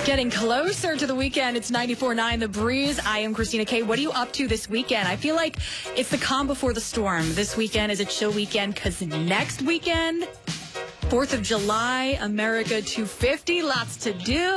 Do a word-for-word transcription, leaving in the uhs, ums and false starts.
Getting closer to the weekend. It's ninety-four point nine The Breeze. I am Christina Kay. What are you up to this weekend? I feel like it's the calm before the storm. This weekend is a chill weekend because next weekend, fourth of July, America two fifty. Lots to do.